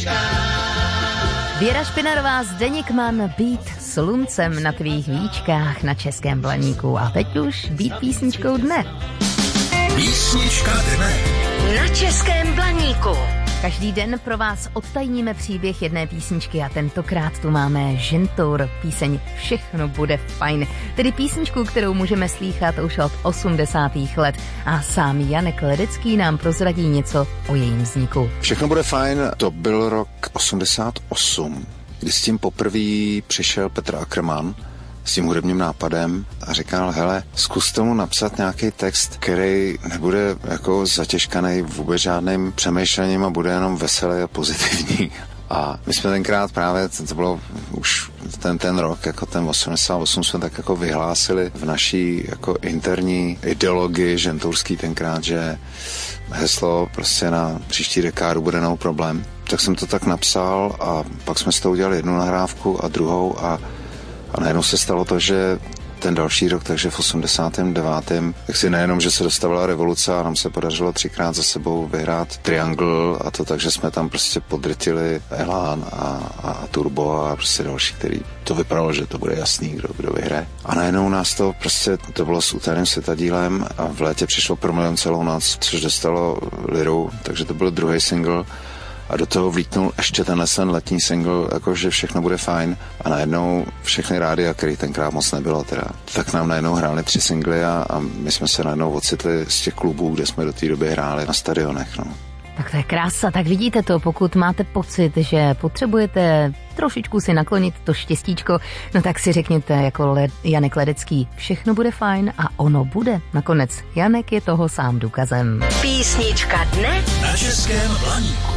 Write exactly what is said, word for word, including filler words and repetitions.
Věra Špinarová, Zdeněk Mann, Být sluncem na tvých víčkách na Českém Blaníku. A teď už být písničkou dne. Písnička dne na Českém Blaníku. Každý den pro vás odtajníme příběh jedné písničky a tentokrát tu máme Žentour, píseň Všechno bude fajn. Tedy písničku, kterou můžeme slýchat už od osmdesátých let. A sám Janek Ledecký nám prozradí něco o jejím vzniku. Všechno bude fajn, to byl rok osmdesát osm, kdy s tím poprvé přišel Petr Ackermann s tím hudebním nápadem a říkal, hele, zkus tomu napsat nějaký text, který nebude jako zatěžkaný vůbec žádným přemýšlením a bude jenom veselý a pozitivní. A my jsme tenkrát právě, to bylo už ten, ten rok, jako ten osmdesát osm, jsme tak jako vyhlásili v naší jako interní ideologii žentourský tenkrát, že heslo prostě na příští dekádu bude no problém. Tak jsem to tak napsal a pak jsme s toho udělali jednu nahrávku a druhou a A najednou se stalo to, že ten další rok, takže v osmdesátém devátém tak si nejenom, že se dostavila revoluce a nám se podařilo třikrát za sebou vyhrát Triangle a to takže jsme tam prostě podrytili Elán a, a, a Turbo a prostě další, který to vypadalo, že to bude jasný, kdo, kdo vyhraje. A najednou nás to prostě, to bylo s Utajeným světadílem a v létě přišlo Pro milion celou noc, což dostalo liru, takže to byl druhý single. A do toho vlítnul ještě tenhle ten letní single, jakože všechno bude fajn. A najednou všechny rádia, který tenkrát moc nebylo teda, tak nám najednou hráli tři singly a, a my jsme se najednou ocitli z těch klubů, kde jsme do té doby hráli na stadionech. No. Tak to je krása, tak vidíte to, pokud máte pocit, že potřebujete trošičku si naklonit to štěstíčko, no tak si řekněte jako Le- Janek Ledecký, všechno bude fajn a ono bude. Nakonec Janek je toho sám důkazem. Písnička dne na Českém Blaníku.